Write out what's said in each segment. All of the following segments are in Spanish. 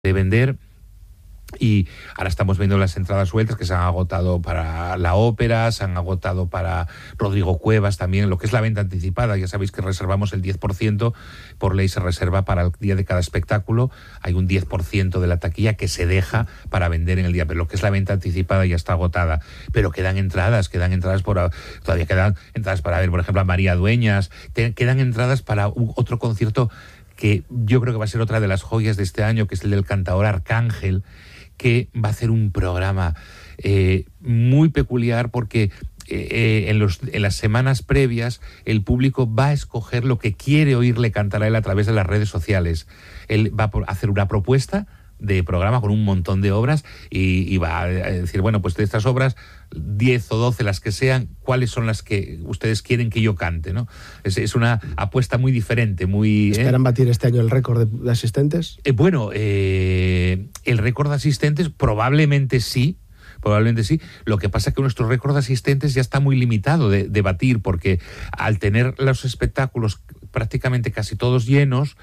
de vender. Y ahora estamos viendo las entradas sueltas que se han agotado para la ópera, se han agotado para Rodrigo Cuevas también, lo que es la venta anticipada. Ya sabéis que reservamos el 10%, por ley se reserva para el día de cada espectáculo. Hay un 10% de la taquilla que se deja para vender en el día, pero lo que es la venta anticipada ya está agotada. Pero quedan entradas todavía quedan entradas para ver, por ejemplo, a María Dueñas, quedan entradas para otro concierto que yo creo que va a ser otra de las joyas de este año, que es el del cantador Arcángel, que va a hacer un programa muy peculiar porque en las semanas previas el público va a escoger lo que quiere oírle cantar a él a través de las redes sociales. Él va a hacer una propuesta de programa con un montón de obras y va a decir, bueno, pues de estas obras, 10 o 12 las que sean, ¿cuáles son las que ustedes quieren que yo cante, ¿no? Es una apuesta muy diferente, muy... ¿Esperan batir este año el récord de asistentes? El récord de asistentes probablemente sí. Lo que pasa es que nuestro récord de asistentes ya está muy limitado de batir, porque al tener los espectáculos prácticamente casi todos llenos,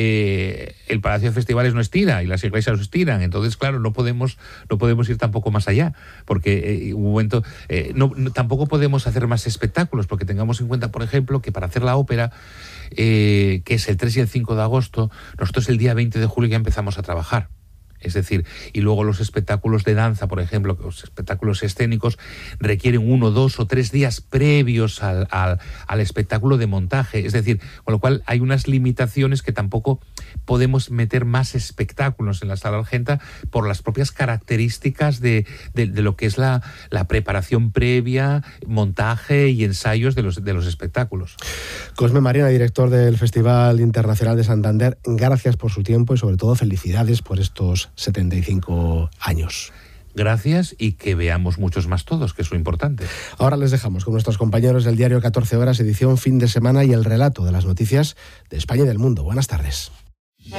el Palacio de Festivales no estira y las iglesias no estiran. Entonces, claro, no podemos ir tampoco más allá, porque un momento tampoco podemos hacer más espectáculos, porque tengamos en cuenta, por ejemplo, que para hacer la ópera, que es el 3 y el 5 de agosto, nosotros el día 20 de julio ya empezamos a trabajar. Es decir, y luego los espectáculos de danza, por ejemplo, los espectáculos escénicos requieren 1, 2 o 3 días previos al espectáculo de montaje. Es decir, con lo cual hay unas limitaciones que tampoco podemos meter más espectáculos en la Sala Argenta por las propias características de lo que es la preparación previa, montaje y ensayos de los espectáculos. Cosme Marina, director del Festival Internacional de Santander, gracias por su tiempo y sobre todo felicidades por estos 75 años. Gracias y que veamos muchos más todos, que es lo importante. Ahora les dejamos con nuestros compañeros del diario 14 Horas, edición fin de semana y el relato de las noticias de España y del mundo. Buenas tardes.